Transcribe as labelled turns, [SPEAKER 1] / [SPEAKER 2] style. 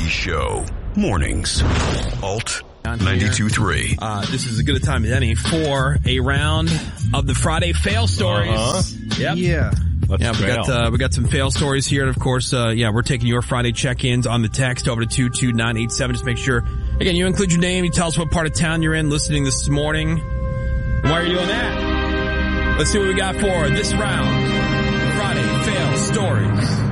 [SPEAKER 1] Show. Mornings. Alt 92.3.
[SPEAKER 2] This is as good a time as any for a round of the Friday fail stories. Yep.
[SPEAKER 3] Yeah.
[SPEAKER 2] We got some fail stories here, and of course, we're taking your Friday check-ins on the text over to 22987. Just make sure, again, you include your name, you tell us what part of town you're in listening this morning. Why are you doing that? Let's see what we got for this round. Friday fail stories.